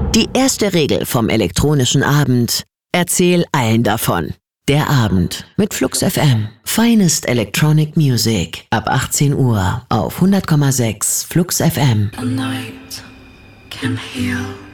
Die erste Regel vom elektronischen Abend: Erzähl allen davon. Der Abend mit Flux FM. Finest Electronic Music. Ab 18 Uhr auf 100,6 Flux FM. A night can heal.